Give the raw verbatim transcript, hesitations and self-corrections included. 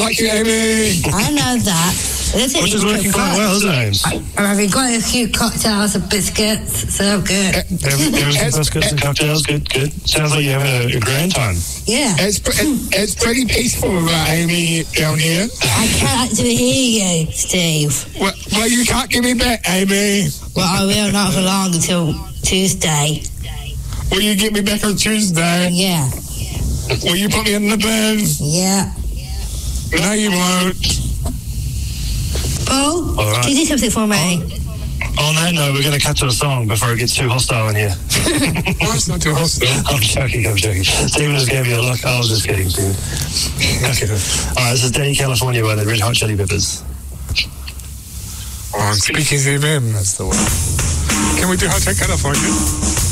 like you, Amy. I know that. Which is working quite well, isn't it? I'm having quite a few cocktails and biscuits, so good. Everything biscuits and cocktails, good, good. Sounds like you're having a, a grand time. Yeah. It's, it's, it's pretty peaceful, uh, Amy, down here. I can't actually hear you, Steve. Well, well, you can't give me back, Amy. Well, I will not for long until Tuesday. Will you get me back on Tuesday? Yeah. Will you put me in the bin? Yeah. No, you won't. Paul, All right. can you do something for me? On that note, we're going to cut to a song before it gets too hostile in here. Oh, it's not too hostile. I'm joking, I'm joking. Stephen just gave me a look. I was just kidding, Stephen. Okay. All right, this is Danny California by the Red Hot Chili Peppers. Oh, speaking of them, that's the one. Can we do Hotel California?